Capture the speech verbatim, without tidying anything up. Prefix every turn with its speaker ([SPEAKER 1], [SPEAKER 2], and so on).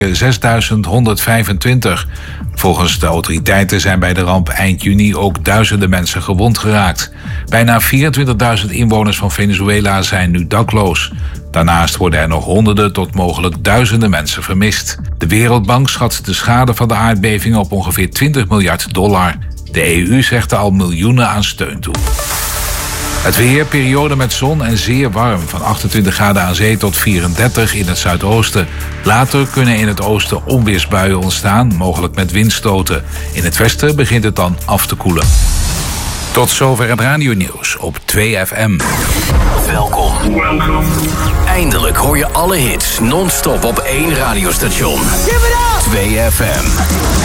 [SPEAKER 1] zesduizend honderdvijfentwintig. Volgens de autoriteiten zijn bij de ramp eind juni ook duizenden mensen gewond geraakt. Bijna vierentwintigduizend inwoners van Venezuela zijn nu dakloos. Daarnaast worden er nog honderden tot mogelijk duizenden mensen vermist. De Wereldbank schat de schade van de aardbeving op ongeveer twintig miljard dollar. De E U zegt er al miljoenen aan steun toe. Het weer, periode met zon en zeer warm. Van achtentwintig graden aan zee tot vierendertig in het zuidoosten. Later kunnen in het oosten onweersbuien ontstaan, mogelijk met windstoten. In het westen begint het dan af te koelen. Tot zover het radionieuws op twee F M.
[SPEAKER 2] Welkom. Eindelijk hoor je alle hits non-stop op één radiostation. twee F M.